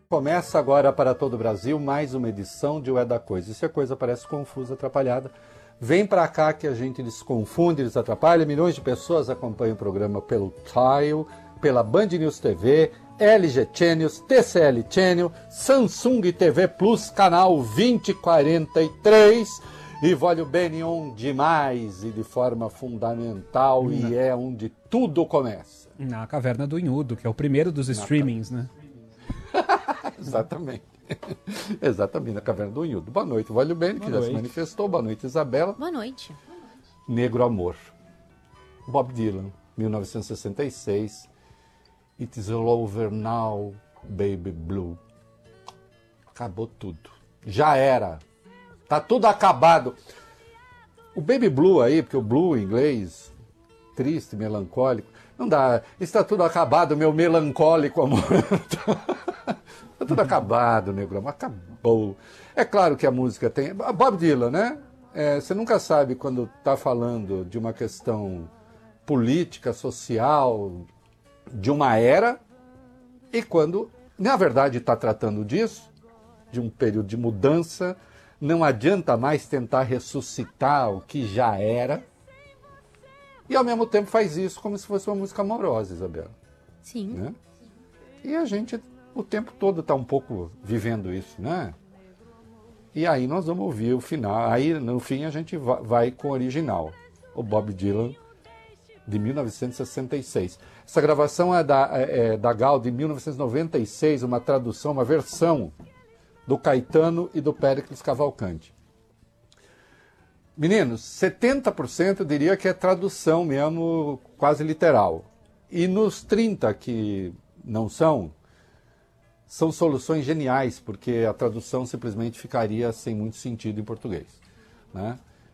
Começa agora para todo o Brasil mais uma edição de O É da Coisa. E se a coisa parece confusa, atrapalhada, vem para cá que a gente desconfunde, desatrapalha. Milhões de pessoas acompanham o programa pelo Tile, pela Band News TV, LG Channels, TCL Channel, Samsung TV Plus, canal 2043. E Vólio Benion demais e de forma fundamental, e é onde tudo começa. Na Caverna do Inhudo, que é o primeiro dos streamings, né? Exatamente. Exatamente, na Caverna do Inhudo. Boa noite, Vólio Beni, que já se manifestou. Boa noite, Isabela. Boa noite. Negro Amor. Bob Dylan, 1966. It is all over now, baby blue. Acabou tudo. Já era. Tá tudo acabado. O baby blue aí, porque o blue em inglês, triste, melancólico, não dá. Está tudo acabado, meu melancólico amor. Está tudo acabado, negro amor. Acabou. É claro que a música tem... Bob Dylan, né? Você nunca sabe quando está falando de uma questão política, social, de uma era, e quando, na verdade, está tratando disso, de um período de mudança. Não adianta mais tentar ressuscitar o que já era. E ao mesmo tempo faz isso como se fosse uma música amorosa, Isabela. Sim. Né? E a gente o tempo todo está um pouco vivendo isso, né? E aí nós vamos ouvir o final. Aí no fim a gente vai com o original. O Bob Dylan, de 1966. Essa gravação é da Gal, de 1996, uma tradução, uma versão do Caetano e do Péricles Cavalcanti. Meninos, 70% eu diria que é tradução mesmo, quase literal. E nos 30% que não são soluções geniais, porque a tradução simplesmente ficaria sem muito sentido em português. Né?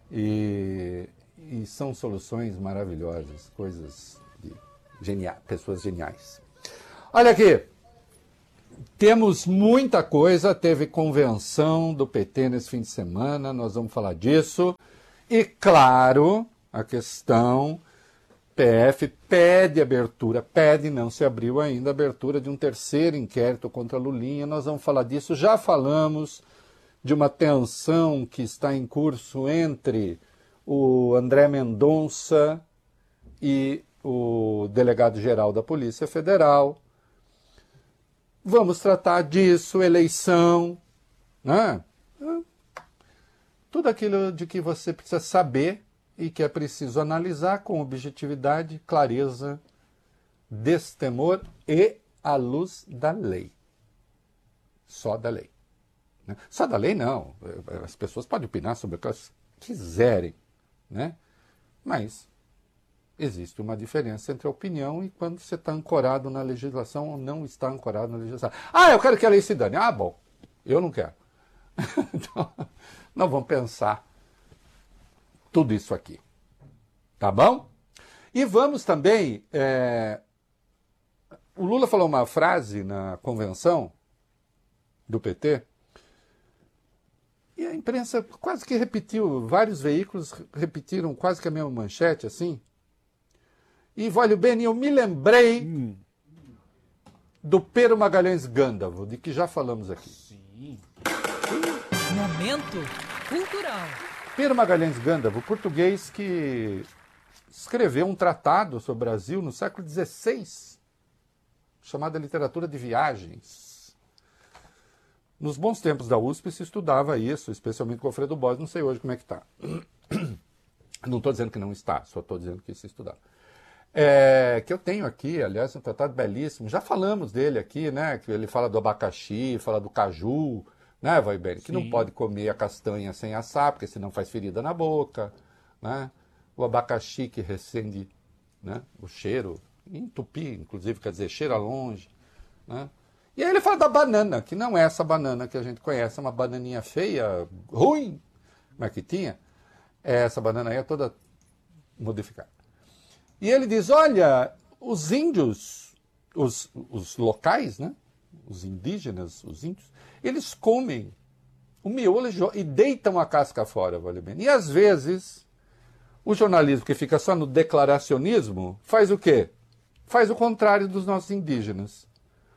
E são soluções maravilhosas, coisas de pessoas geniais. Olha aqui. Temos muita coisa, teve convenção do PT nesse fim de semana, nós vamos falar disso. E, claro, a questão, PF pede abertura, não se abriu ainda, abertura de um terceiro inquérito contra Lulinha, nós vamos falar disso. Já falamos de uma tensão que está em curso entre o André Mendonça e o delegado-geral da Polícia Federal. Vamos tratar disso, eleição, né? Tudo aquilo de que você precisa saber e que é preciso analisar com objetividade, clareza, destemor e à luz da lei. Só da lei. Né? Só da lei não. As pessoas podem opinar sobre o que elas quiserem, né? Mas existe uma diferença entre a opinião e quando você está ancorado na legislação ou não está ancorado na legislação. Ah, eu quero que a lei se dane. Ah, bom, eu não quero. Então, nós vamos pensar tudo isso aqui. Tá bom? E vamos também... O Lula falou uma frase na convenção do PT e a imprensa quase que repetiu, vários veículos repetiram quase que a mesma manchete, assim. E, Vólio Beni, eu me lembrei do Pero Magalhães Gândavo, de que já falamos aqui. Sim. Momento cultural. Pero Magalhães Gândavo, português que escreveu um tratado sobre o Brasil no século XVI, chamada Literatura de Viagens. Nos bons tempos da USP se estudava isso, especialmente com o Alfredo Borges, não sei hoje como é que está. Não estou dizendo que não está, só estou dizendo que se estudava. Que eu tenho aqui, aliás, um tratado belíssimo. Já falamos dele aqui, né? Que ele fala do abacaxi, fala do caju, né, Vai Bem? Que não pode comer a castanha sem assar, porque senão faz ferida na boca, né? O abacaxi que recende, né, o cheiro, em tupi, inclusive, quer dizer, cheira longe, né? E aí ele fala da banana, que não é essa banana que a gente conhece, é uma bananinha feia, ruim, mas que tinha. Essa banana aí é toda modificada. E ele diz, olha, os índios, os locais, né? Os indígenas, os índios, eles comem o miolo e deitam a casca fora, vale bem. E às vezes, o jornalismo que fica só no declaracionismo, faz o quê? Faz o contrário dos nossos indígenas.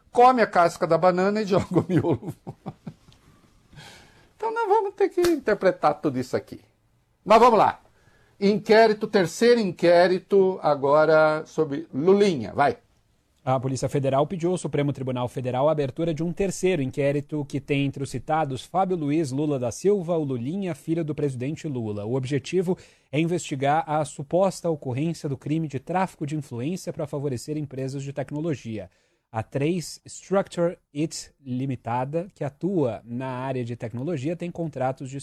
come a casca da banana e joga o miolo. Então nós vamos ter que interpretar tudo isso aqui. Mas vamos lá. Inquérito, terceiro inquérito agora sobre Lulinha. Vai. A Polícia Federal pediu ao Supremo Tribunal Federal a abertura de um terceiro inquérito que tem entre os citados Fábio Luiz Lula da Silva, o Lulinha, filho do presidente Lula. O objetivo é investigar a suposta ocorrência do crime de tráfico de influência para favorecer empresas de tecnologia. A 3 Structure It Limitada, que atua na área de tecnologia, tem contratos de R$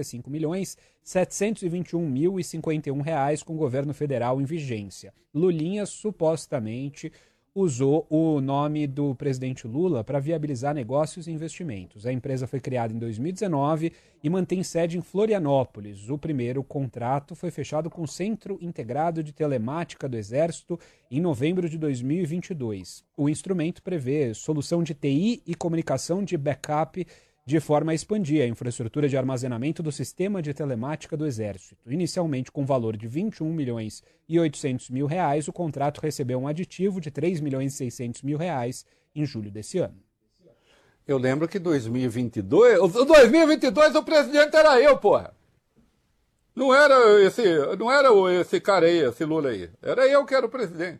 55.721.051 com o governo federal em vigência. Lulinha supostamente usou o nome do presidente Lula para viabilizar negócios e investimentos. A empresa foi criada em 2019 e mantém sede em Florianópolis. O primeiro contrato foi fechado com o Centro Integrado de Telemática do Exército em novembro de 2022. O instrumento prevê solução de TI e comunicação de backup de forma a expandir a infraestrutura de armazenamento do sistema de telemática do Exército. Inicialmente com valor de R$ 21.800.000, o contrato recebeu um aditivo de R$ 3.600.000 em julho desse ano. Eu lembro que 2022 o presidente era eu, porra. Não era esse cara aí, esse Lula aí. Era eu que era o presidente.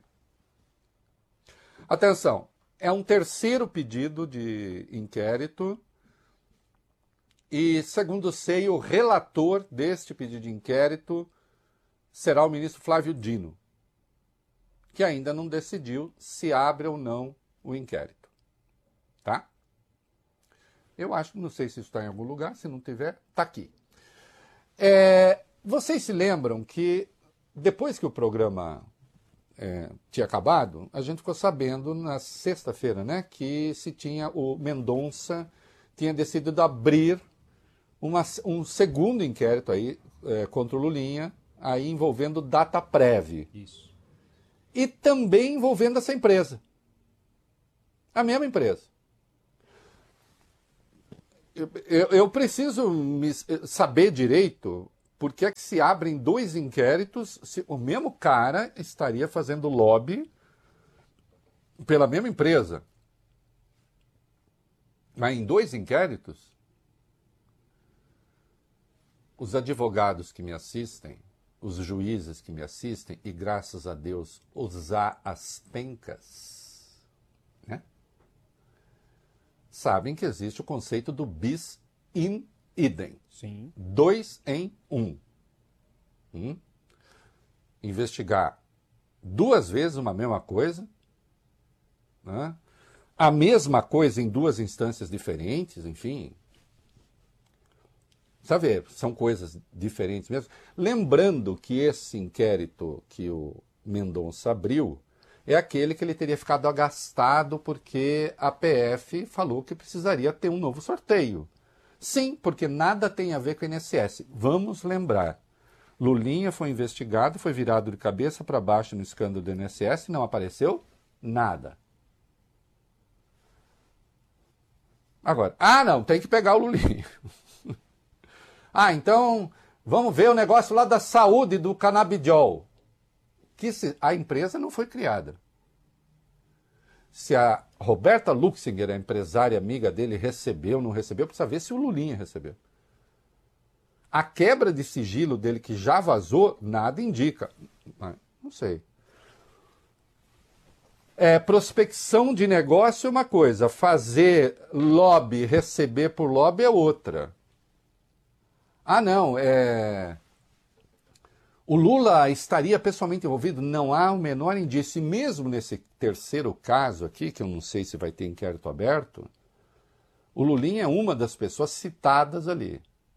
Atenção, é um terceiro pedido de inquérito. E, segundo sei, o relator deste pedido de inquérito será o ministro Flávio Dino, que ainda não decidiu se abre ou não o inquérito. Tá? Eu acho, não sei se isso está em algum lugar, se não tiver, está aqui. Vocês se lembram que, depois que o programa tinha acabado, a gente ficou sabendo na sexta-feira, né, que o Mendonça tinha decidido abrir um segundo inquérito aí contra o Lulinha, aí envolvendo Dataprev. Isso. E também envolvendo essa empresa. A mesma empresa. Eu preciso saber direito por que é que se abrem dois inquéritos se o mesmo cara estaria fazendo lobby pela mesma empresa. Mas em dois inquéritos, os advogados que me assistem, os juízes que me assistem, e graças a Deus, as pencas, né? Sabem que existe o conceito do bis in idem. Sim. 2 em 1. Investigar duas vezes uma mesma coisa, né? A mesma coisa em duas instâncias diferentes, enfim. Sabe, são coisas diferentes mesmo. Lembrando que esse inquérito que o Mendonça abriu é aquele que ele teria ficado agastado porque a PF falou que precisaria ter um novo sorteio. Sim, porque nada tem a ver com o INSS. Vamos lembrar. Lulinha foi investigado, foi virado de cabeça para baixo no escândalo do INSS, não apareceu nada. Agora, não, tem que pegar o Lulinha. Então, vamos ver o negócio lá da saúde do canabidiol. A empresa não foi criada. Se a Roberta Luxinger, a empresária amiga dele, recebeu ou não recebeu, precisa ver se o Lulinha recebeu. A quebra de sigilo dele, que já vazou, nada indica. Não sei. Prospecção de negócio é uma coisa, fazer lobby, receber por lobby é outra. Não, o Lula estaria pessoalmente envolvido? Não há o menor indício. E mesmo nesse terceiro caso aqui, que eu não sei se vai ter inquérito aberto, o Lulinha é uma das pessoas citadas ali.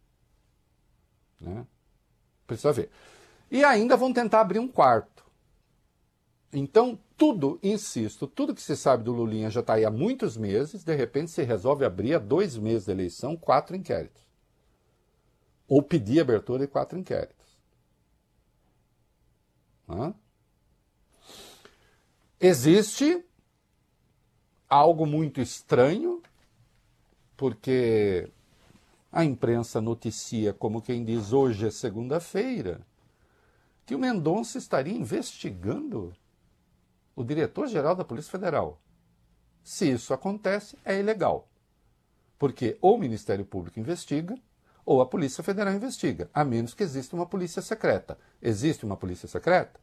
Né? Precisa ver. E ainda vão tentar abrir um quarto. Então, insisto, tudo que se sabe do Lulinha já está aí há muitos meses, de repente se resolve abrir há 2 meses da eleição 4 inquéritos. Ou pedir abertura de 4 inquéritos. Existe algo muito estranho, porque a imprensa noticia, como quem diz, hoje é segunda-feira, que o Mendonça estaria investigando o diretor-geral da Polícia Federal. Se isso acontece, é ilegal. Porque ou o Ministério Público investiga, ou a Polícia Federal investiga, a menos que exista uma polícia secreta. Existe uma polícia secreta?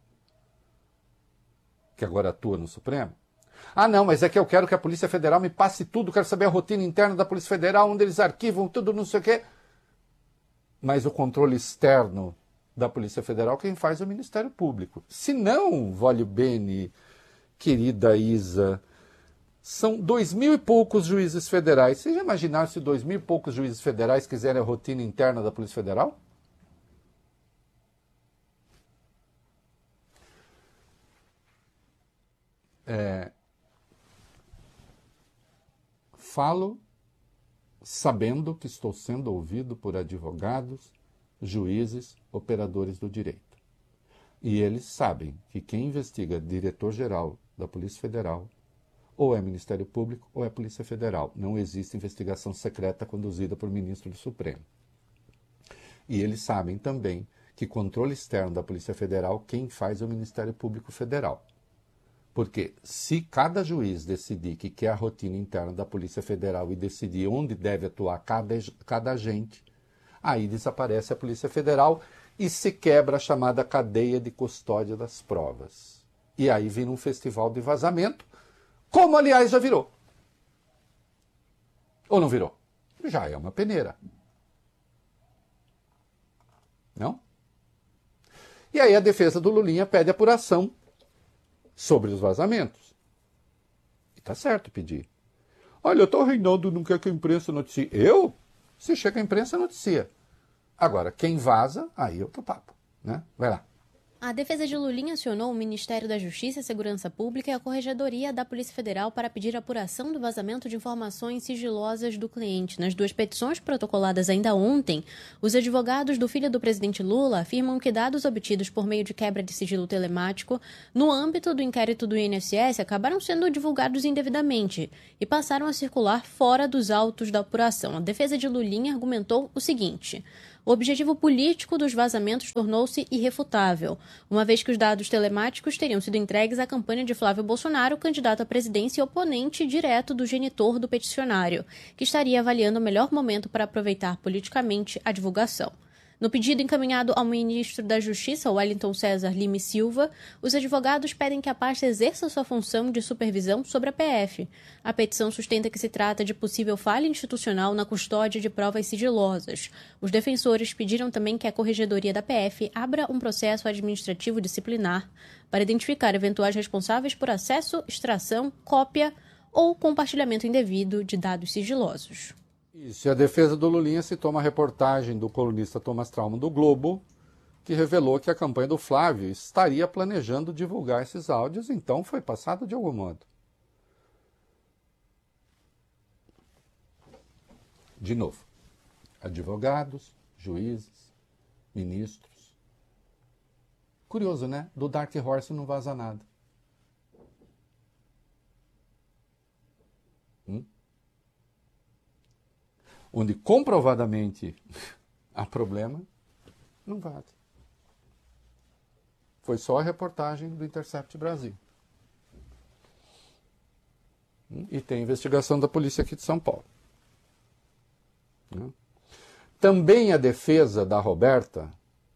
Que agora atua no Supremo? Ah, não, mas é que eu quero que a Polícia Federal me passe tudo, quero saber a rotina interna da Polícia Federal, onde eles arquivam tudo, não sei o quê. Mas o controle externo da Polícia Federal, quem faz é o Ministério Público. Se não, vole bene, querida Isa, são 2.000 e poucos juízes federais. Vocês já imaginaram se 2.000 e poucos juízes federais quiserem a rotina interna da Polícia Federal? Falo sabendo que estou sendo ouvido por advogados, juízes, operadores do direito. E eles sabem que quem investiga diretor-geral da Polícia Federal ou é Ministério Público ou é Polícia Federal. Não existe investigação secreta conduzida por ministro do Supremo. E eles sabem também que controle externo da Polícia Federal, quem faz é o Ministério Público Federal. Porque se cada juiz decidir que quer a rotina interna da Polícia Federal e decidir onde deve atuar cada agente, aí desaparece a Polícia Federal e se quebra a chamada cadeia de custódia das provas. E aí vira um festival de vazamento, como aliás já virou. Ou não virou? Já é uma peneira. Não? E aí a defesa do Lulinha pede apuração sobre os vazamentos. E tá certo pedir. Olha, o Reinaldo não quer que a imprensa noticie. Eu? Se chega a imprensa, noticia. Agora, quem vaza, aí é outro papo, né? Vai lá. A defesa de Lulinha acionou o Ministério da Justiça e Segurança Pública e a Corregedoria da Polícia Federal para pedir apuração do vazamento de informações sigilosas do cliente. Nas duas petições protocoladas ainda ontem, os advogados do filho do presidente Lula afirmam que dados obtidos por meio de quebra de sigilo telemático no âmbito do inquérito do INSS acabaram sendo divulgados indevidamente e passaram a circular fora dos autos da apuração. A defesa de Lulinha argumentou o seguinte: o objetivo político dos vazamentos tornou-se irrefutável, uma vez que os dados telemáticos teriam sido entregues à campanha de Flávio Bolsonaro, candidato à presidência e oponente direto do genitor do peticionário, que estaria avaliando o melhor momento para aproveitar politicamente a divulgação. No pedido encaminhado ao ministro da Justiça, Wellington César Lima e Silva, os advogados pedem que a pasta exerça sua função de supervisão sobre a PF. A petição sustenta que se trata de possível falha institucional na custódia de provas sigilosas. Os defensores pediram também que a Corregedoria da PF abra um processo administrativo disciplinar para identificar eventuais responsáveis por acesso, extração, cópia ou compartilhamento indevido de dados sigilosos. Isso, e a defesa do Lulinha citou uma reportagem do colunista Thomas Trauman do Globo, que revelou que a campanha do Flávio estaria planejando divulgar esses áudios, então foi passado de algum modo. De novo, advogados, juízes, ministros. Curioso, né? Do Dark Horse não vaza nada. Onde comprovadamente há problema, não vaza. Foi só a reportagem do Intercept Brasil. E tem investigação da polícia aqui de São Paulo. Também a defesa da Roberta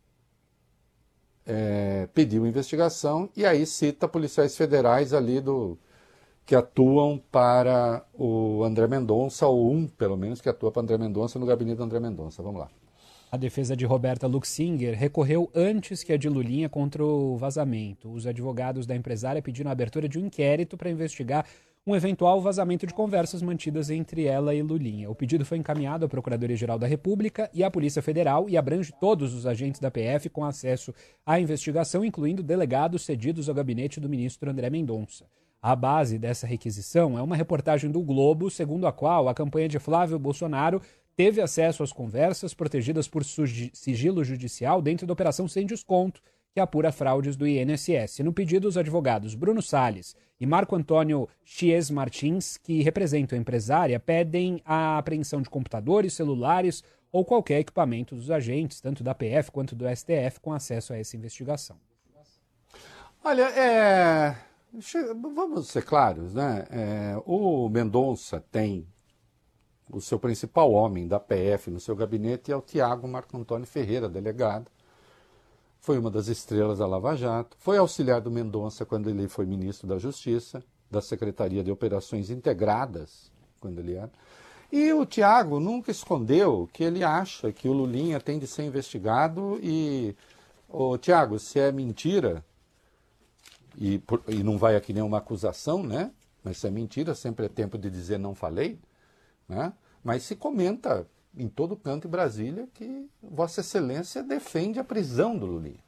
pediu investigação e aí cita policiais federais ali que atuam para o André Mendonça, ou um, pelo menos, que atua para André Mendonça no gabinete do André Mendonça. Vamos lá. A defesa de Roberta Luxinger recorreu antes que a de Lulinha contra o vazamento. Os advogados da empresária pediram a abertura de um inquérito para investigar um eventual vazamento de conversas mantidas entre ela e Lulinha. O pedido foi encaminhado à Procuradoria-Geral da República e à Polícia Federal e abrange todos os agentes da PF com acesso à investigação, incluindo delegados cedidos ao gabinete do ministro André Mendonça. A base dessa requisição é uma reportagem do Globo, segundo a qual a campanha de Flávio Bolsonaro teve acesso às conversas protegidas por sigilo judicial dentro da Operação Sem Desconto, que apura fraudes do INSS. No pedido, os advogados Bruno Salles e Marco Antônio Chies Martins, que representam a empresária, pedem a apreensão de computadores, celulares ou qualquer equipamento dos agentes, tanto da PF quanto do STF, com acesso a essa investigação. Olha, Vamos ser claros, né? O Mendonça tem o seu principal homem da PF no seu gabinete, é o Tiago Marco Antônio Ferreira, delegado. Foi uma das estrelas da Lava Jato. Foi auxiliar do Mendonça quando ele foi ministro da Justiça, da Secretaria de Operações Integradas, quando ele era. E o Tiago nunca escondeu que ele acha que o Lulinha tem de ser investigado e, Tiago, se é mentira, e não vai aqui nenhuma acusação, né? Mas se é mentira, sempre é tempo de dizer não falei, né? Mas se comenta em todo canto em Brasília que Vossa Excelência defende a prisão do Lulinha.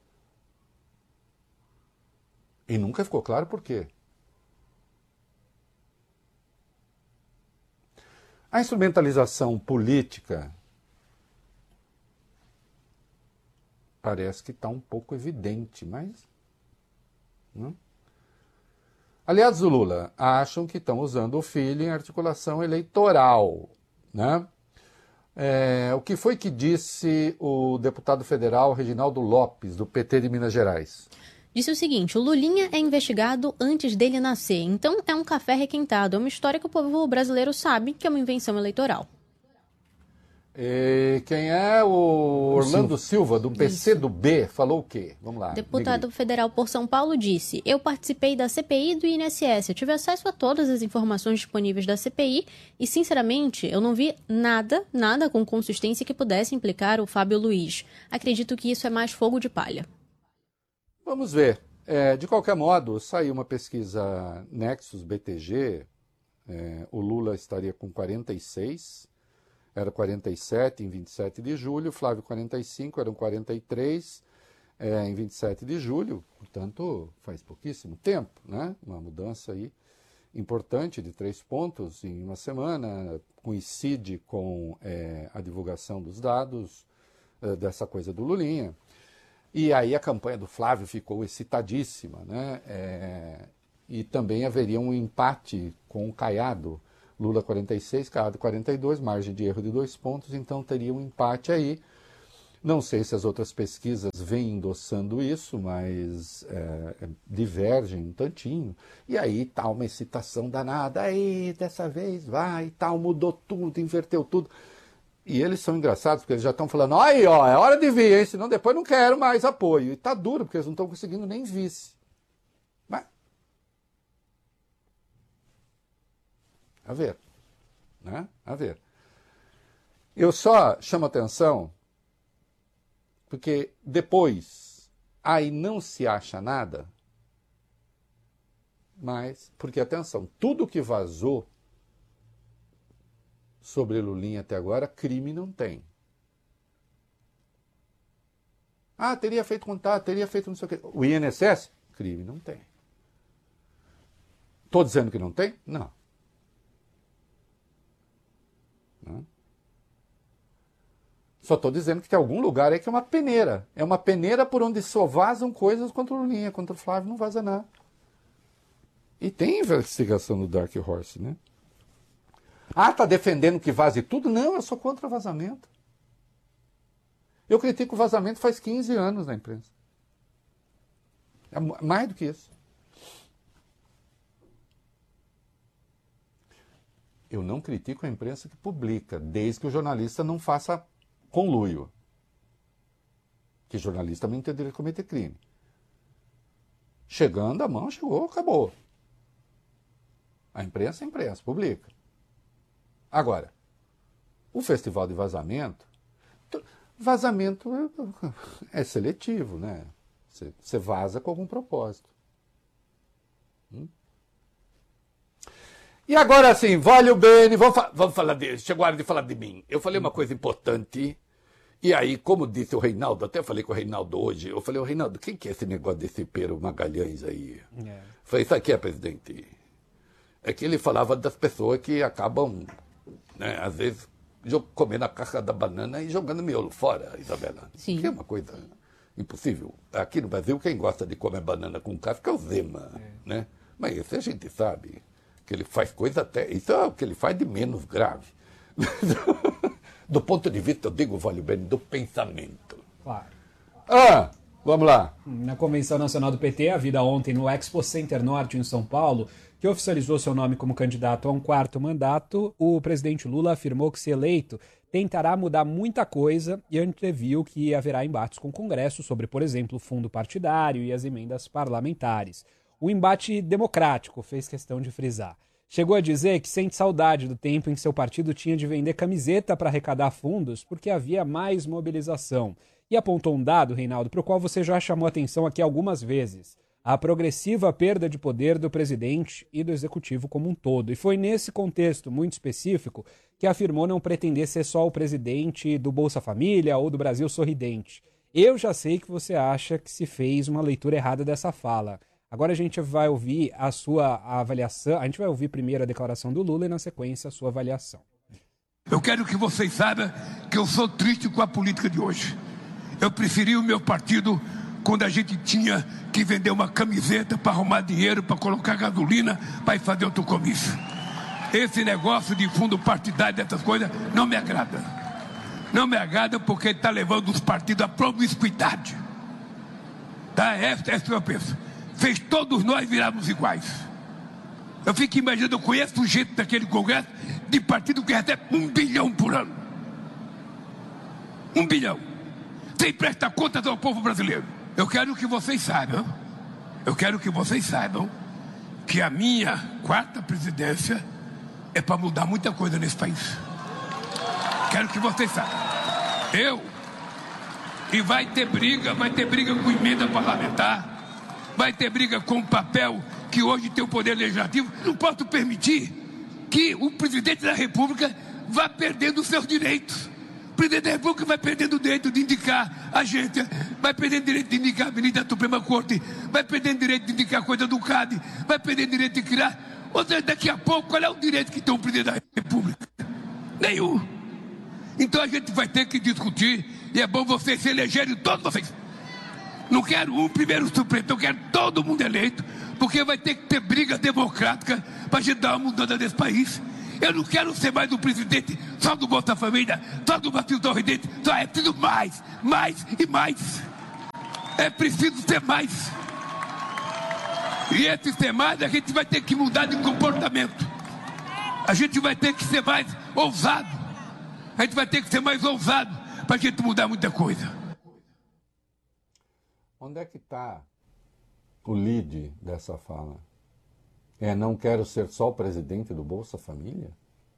E nunca ficou claro por quê. A instrumentalização política parece que está um pouco evidente, mas... Não? Aliados do Lula acham que estão usando o filho em articulação eleitoral, né? O que foi que disse o deputado federal Reginaldo Lopes, do PT de Minas Gerais? Disse o seguinte: o Lulinha é investigado antes dele nascer, então é um café requentado, é uma história que o povo brasileiro sabe que é uma invenção eleitoral. E quem é o Orlando Silva, do PCdoB, falou o quê? Vamos lá. Deputado federal por São Paulo disse: eu participei da CPI do INSS, eu tive acesso a todas as informações disponíveis da CPI e, sinceramente, eu não vi nada com consistência que pudesse implicar o Fábio Luiz. Acredito que isso é mais fogo de palha. Vamos ver. De qualquer modo, saiu uma pesquisa Nexus BTG, o Lula estaria com 46%, era 47 em 27 de julho, Flávio 45, eram 43 em 27 de julho, portanto faz pouquíssimo tempo, né? Uma mudança aí importante de 3 pontos em uma semana, coincide com a divulgação dos dados dessa coisa do Lulinha. E aí a campanha do Flávio ficou excitadíssima, né? E também haveria um empate com o Caiado, Lula 46, Caiado 42, margem de erro de 2 pontos, então teria um empate aí. Não sei se as outras pesquisas vêm endossando isso, mas divergem um tantinho. E aí tá uma excitação danada, aí dessa vez vai e tal, mudou tudo, inverteu tudo. E eles são engraçados, porque eles já estão falando, aí ó, é hora de vir, hein? Senão depois não quero mais apoio. E tá duro, porque eles não estão conseguindo nem vice. Mas... a ver, né? A ver. Eu só chamo atenção porque depois aí não se acha nada, mas, porque atenção, tudo que vazou sobre Lulinha até agora, crime não tem. Ah, teria feito contato, teria feito não sei o quê. O INSS, crime não tem. Estou dizendo que não tem? Não. Só estou dizendo que tem algum lugar aí que é uma peneira. É uma peneira por onde só vazam coisas contra o Lulinha. Contra o Flávio não vaza nada. E tem investigação no Dark Horse, né? Ah, tá defendendo que vaze tudo? Não, eu sou contra o vazamento. Eu critico o vazamento faz 15 anos na imprensa. É mais do que isso. Eu não critico a imprensa que publica, desde que o jornalista não faça conluio. Que jornalista também tem direito de cometer crime. Chegando a mão, chegou, acabou. A imprensa é a imprensa, publica. Agora, o festival de vazamento é seletivo, né? Você vaza com algum propósito. E agora sim, vale o bene, vamos falar disso. Chegou a hora de falar de mim. Eu falei uma coisa importante, e aí, como disse o Reinaldo, até falei com o Reinaldo hoje, eu falei, Reinaldo, quem que é esse negócio desse Pero Magalhães aí? Falei, isso aqui é, presidente. É que ele falava das pessoas que acabam, né, às vezes, comendo a casca da banana e jogando miolo fora, Isabela. Sim. Que é uma coisa impossível. Aqui no Brasil, quem gosta de comer banana com casca é o Zema, né? Mas isso a gente sabe. Que ele faz coisa até... Isso é o que ele faz de menos grave. Do ponto de vista, eu digo, vale bem, do pensamento. Claro. Vamos lá. Na Convenção Nacional do PT, havida ontem no Expo Center Norte, em São Paulo, que oficializou seu nome como candidato a um 4º mandato, o presidente Lula afirmou que, se eleito, tentará mudar muita coisa e anteviu que haverá embates com o Congresso sobre, por exemplo, o fundo partidário e as emendas parlamentares. O embate democrático, fez questão de frisar. Chegou a dizer que sente saudade do tempo em que seu partido tinha de vender camiseta para arrecadar fundos porque havia mais mobilização. E apontou um dado, Reinaldo, para o qual você já chamou atenção aqui algumas vezes: a progressiva perda de poder do presidente e do executivo como um todo. E foi nesse contexto muito específico que afirmou não pretender ser só o presidente do Bolsa Família ou do Brasil Sorridente. Eu já sei que você acha que se fez uma leitura errada dessa fala. Agora a gente vai ouvir a sua avaliação. A gente vai ouvir primeiro a declaração do Lula e, na sequência, a sua avaliação. Eu quero que vocês saibam que eu sou triste com a política de hoje. Eu preferi o meu partido quando a gente tinha que vender uma camiseta para arrumar dinheiro, para colocar gasolina, para ir fazer outro comício. Esse negócio de fundo partidário, dessas coisas, não me agrada. Não me agrada porque está levando os partidos à promiscuidade. Tá? Essa é o que eu penso. Fez todos nós virarmos iguais. Eu fico imaginando, eu conheço gente daquele congresso de partido que recebe 1 bilhão por ano. 1 bilhão. Sem prestar contas ao povo brasileiro. Eu quero que vocês saibam que a minha 4ª presidência é para mudar muita coisa nesse país. Quero que vocês saibam. E vai ter briga com emenda parlamentar, vai ter briga com o papel que hoje tem o poder legislativo. Não posso permitir que o presidente da República vá perdendo os seus direitos. O presidente da República vai perdendo o direito de indicar agência, vai perdendo o direito de indicar a ministra da Suprema Corte, vai perdendo o direito de indicar coisa do CAD, vai perdendo o direito de criar. Ou seja, daqui a pouco, qual é o direito que tem o presidente da República? Nenhum. Então a gente vai ter que discutir, e é bom vocês se elegerem, todos vocês. Não quero um primeiro suplente, eu quero todo mundo eleito, porque vai ter que ter briga democrática para a gente dar uma mudança nesse país. Eu não quero ser mais um presidente só do Bolsa Família, só do Brasil Sorridente. Só é preciso mais e mais. É preciso ser mais. E esse ser mais, a gente vai ter que mudar de comportamento. A gente vai ter que ser mais ousado. A gente vai ter que ser mais ousado para a gente mudar muita coisa. Onde é que está o lead dessa fala? Não quero ser só o presidente do Bolsa Família?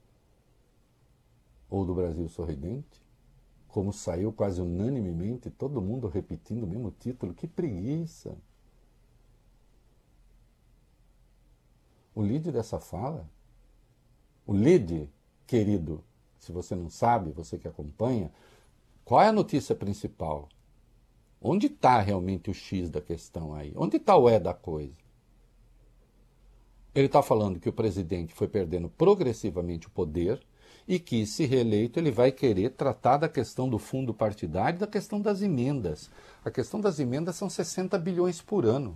Ou do Brasil Sorridente? Como saiu quase unanimemente, todo mundo repetindo o mesmo título. Que preguiça! O lead dessa fala, o lead, querido, se você não sabe, você que acompanha, qual é a notícia principal? Onde está realmente o X da questão aí? Onde está o da coisa? Ele está falando que o presidente foi perdendo progressivamente o poder e que, se reeleito, ele vai querer tratar da questão do fundo partidário e da questão das emendas. A questão das emendas são 60 bilhões por ano.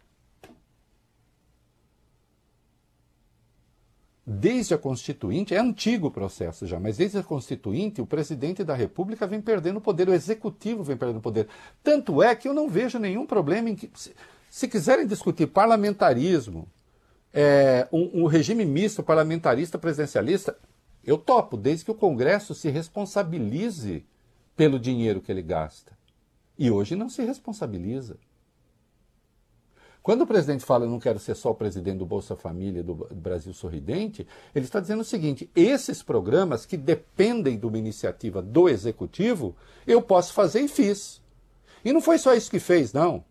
Desde a Constituinte, é antigo o processo já, mas desde a Constituinte, o presidente da República vem perdendo o poder, o executivo vem perdendo o poder. Tanto é que eu não vejo nenhum problema em que, se quiserem discutir parlamentarismo, um regime misto parlamentarista presidencialista, eu topo, desde que o Congresso se responsabilize pelo dinheiro que ele gasta. E hoje não se responsabiliza. Quando o presidente fala, eu não quero ser só o presidente do Bolsa Família do Brasil Sorridente, ele está dizendo o seguinte: esses programas que dependem de uma iniciativa do Executivo, eu posso fazer e fiz. E não foi só isso que fez, não.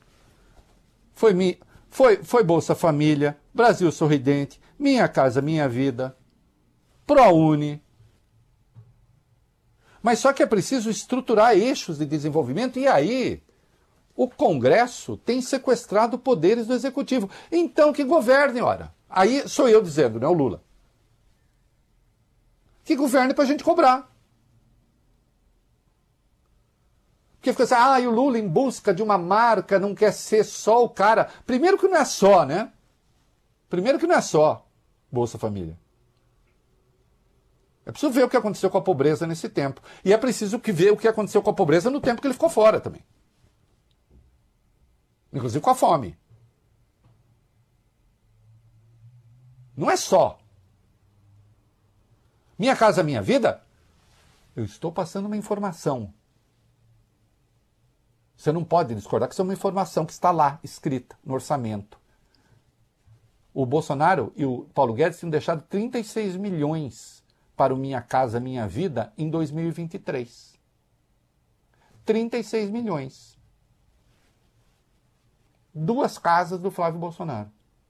Foi Bolsa Família, Brasil Sorridente, Minha Casa Minha Vida, ProUni. Mas só que é preciso estruturar eixos de desenvolvimento, e aí o Congresso tem sequestrado poderes do Executivo. Então que governe, ora. Aí sou eu dizendo, não é o Lula. Que governe para a gente cobrar. Porque fica assim, o Lula em busca de uma marca não quer ser só o cara. Primeiro que não é só, né? Primeiro que não é só Bolsa Família. É preciso ver o que aconteceu com a pobreza nesse tempo. E é preciso ver o que aconteceu com a pobreza no tempo que ele ficou fora também. inclusive com a fome. Não é só Minha Casa Minha Vida. Eu estou passando uma informação. Você não pode discordar que isso é uma informação que está lá, escrita no orçamento. O Bolsonaro e o Paulo Guedes tinham deixado 36 milhões para o Minha Casa Minha Vida em 2023. 36 milhões. 2 casas do Flávio Bolsonaro.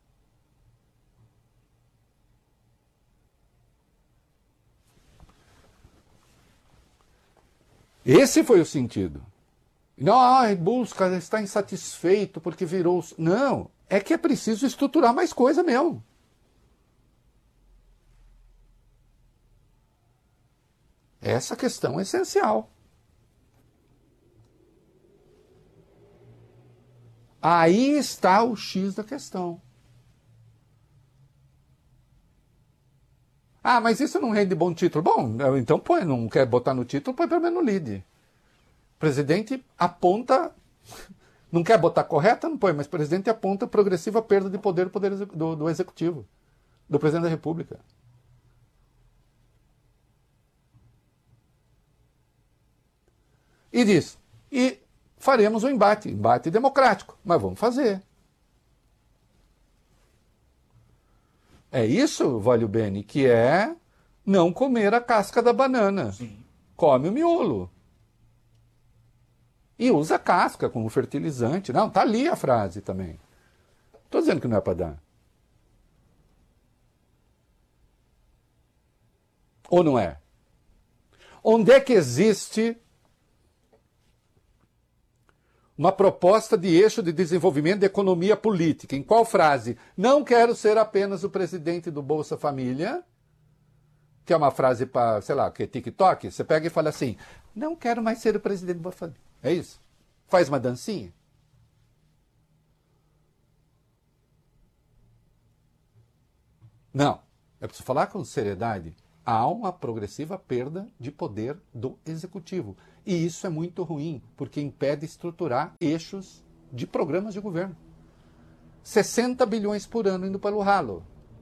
Esse foi o sentido. Não, busca, está insatisfeito porque virou... Não, é que é preciso estruturar mais coisa mesmo. Essa questão é essencial. Aí está o X da questão. Ah, mas isso não rende bom título. Bom, então põe, não quer botar no título, põe pelo menos no lead. O presidente aponta, não quer botar correta, não põe, mas o presidente aponta progressiva perda de poder do executivo, do presidente da República. E diz, e faremos um embate democrático, mas vamos fazer. É isso, Valio Bene, que é não comer a casca da banana. Sim. Come o miolo. E usa a casca como fertilizante. Não, tá ali a frase também. Estou dizendo que não é para dar. Ou não é? Onde é que existe uma proposta de eixo de desenvolvimento da economia política? Em qual frase? Não quero ser apenas o presidente do Bolsa Família, que é uma frase para, sei lá, que é TikTok. Você pega e fala assim, não quero mais ser o presidente do Bolsa Família. É isso? Faz uma dancinha. Não. É preciso falar com seriedade. Há uma progressiva perda de poder do executivo. E isso é muito ruim, porque impede estruturar eixos de programas de governo. 60 bilhões por ano indo para o ralo.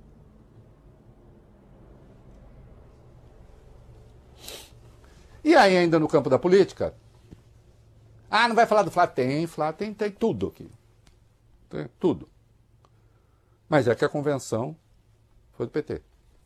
E aí, ainda no campo da política? Ah, não vai falar do Flávio? Tem tudo aqui. Tem tudo. Mas é que a convenção foi do PT.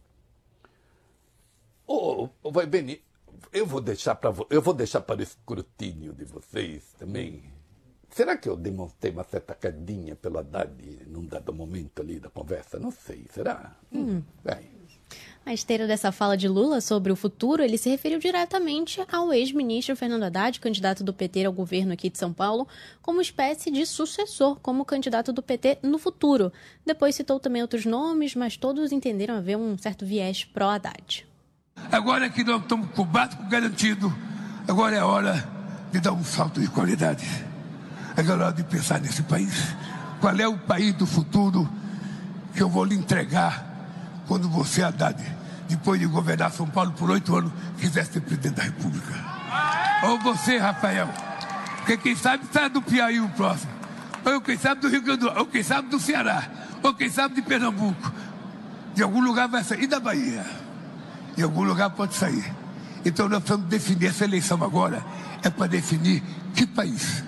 Vai Beni, eu vou deixar para o escrutínio de vocês também. Será que eu demonstrei uma certa cadinha pelo Haddad num dado momento ali da conversa? Não sei, será? Bem. A esteira dessa fala de Lula sobre o futuro, ele se referiu diretamente ao ex-ministro Fernando Haddad, candidato do PT ao governo aqui de São Paulo, como espécie de sucessor, como candidato do PT no futuro. Depois citou também outros nomes, mas todos entenderam haver um certo viés pró-Haddad. Agora que nós estamos com o básico garantido, agora é hora de dar um salto de qualidade. Agora é hora de pensar nesse país. Qual é o país do futuro que eu vou lhe entregar quando você, Haddad, depois de governar São Paulo por 8 anos, quisesse ser presidente da República? Ou você, Rafael, porque quem sabe sai do Piauí o próximo, ou quem sabe do Rio Grande do Sul, ou quem sabe do Ceará, ou quem sabe de Pernambuco. De algum lugar vai sair, e da Bahia. Em algum lugar pode sair. Então nós precisamos definir essa eleição agora, é para definir que país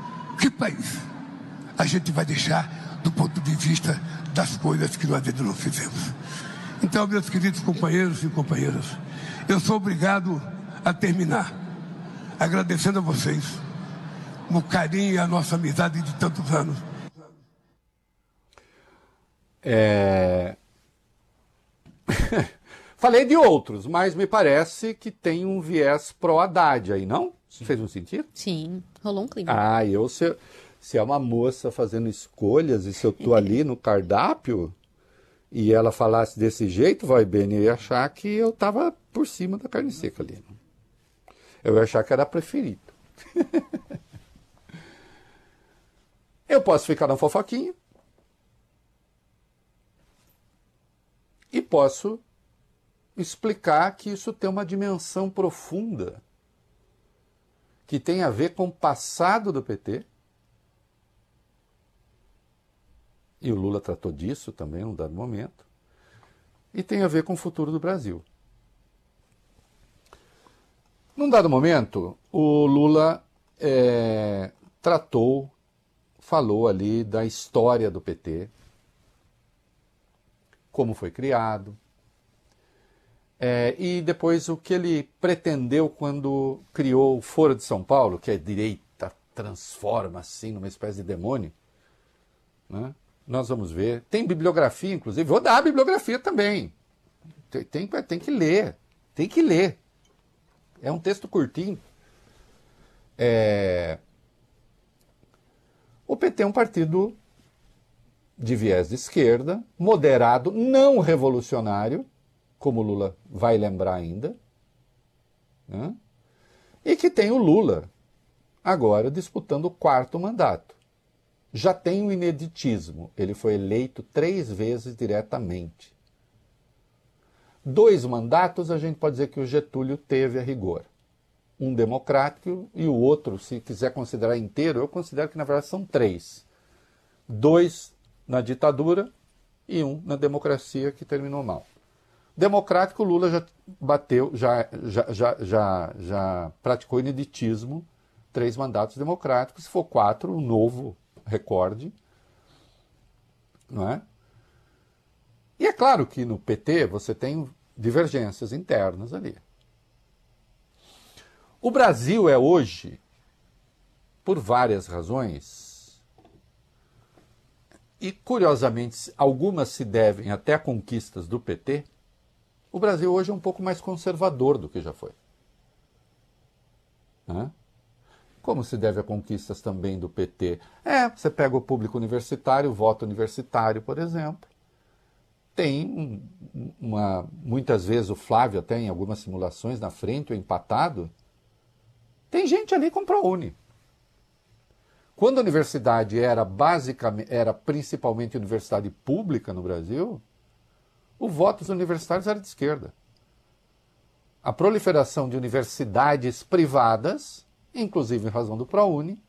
a gente vai deixar do ponto de vista das coisas que nós ainda não fizemos. Então, meus queridos companheiros e companheiras, eu sou obrigado a terminar agradecendo a vocês o carinho e a nossa amizade de tantos anos. Falei de outros, mas me parece que tem um viés pró-Haddad aí, não? Sim. Fez um sentido? Sim, rolou um clima. Se é uma moça fazendo escolhas e se eu tô ali no cardápio e ela falasse desse jeito, vai bem, eu ia achar que eu tava por cima da carne seca ali. Eu ia achar que era preferido. Eu posso ficar na fofoquinha e posso explicar que isso tem uma dimensão profunda que tem a ver com o passado do PT, e o Lula tratou disso também num dado momento, e tem a ver com o futuro do Brasil. Num dado momento, o Lula falou ali da história do PT, como foi criado, e depois o que ele pretendeu quando criou o Foro de São Paulo, que a direita transforma assim numa espécie de demônio, né? Nós vamos ver. Tem bibliografia, inclusive. Vou dar a bibliografia também. Tem que ler. Tem que ler. É um texto curtinho. O PT é um partido de viés de esquerda, moderado, não revolucionário, como o Lula vai lembrar ainda, né? E que tem o Lula agora disputando o 4º mandato. Já tem o ineditismo. Ele foi eleito 3 vezes diretamente. 2 mandatos a gente pode dizer que o Getúlio teve a rigor. Um democrático e o outro, se quiser considerar inteiro, eu considero que na verdade são 3. 2 na ditadura e 1 na democracia, que terminou mal. Democrático, Lula já bateu, já praticou ineditismo, 3 mandatos democráticos. Se for 4, um novo recorde, não é? E é claro que no PT você tem divergências internas ali. O Brasil é hoje, por várias razões, e curiosamente algumas se devem até a conquistas do PT, o Brasil hoje é um pouco mais conservador do que já foi. Né? Como se deve a conquistas também do PT? Você pega o público universitário, o voto universitário, por exemplo. Tem muitas vezes o Flávio até em algumas simulações na frente, ou empatado. Tem gente ali com ProUni. Quando a universidade era principalmente universidade pública no Brasil, o voto dos universitários era de esquerda. A proliferação de universidades privadas, inclusive em razão do ProUni,